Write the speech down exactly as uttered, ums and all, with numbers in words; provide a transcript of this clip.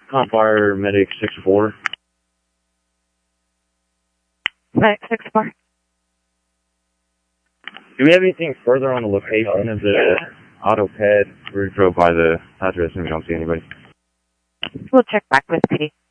Compire Medic six four. Medic six four. Do we have anything further on the location of the auto ped? We drove by the address and we don't see anybody. We'll check back with P D.